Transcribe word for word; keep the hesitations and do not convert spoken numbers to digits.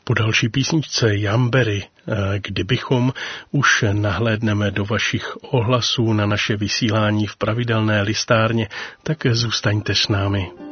Po další písničce Jambery, kdybychom, už nahlédneme do vašich ohlasů na naše vysílání v pravidelné listárně, tak zůstaňte s námi.